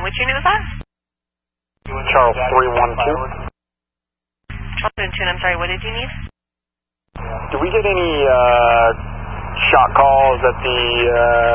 which unit was that? Charles 312. Charles 312, I'm sorry, what did you need? Do we get any shot calls at the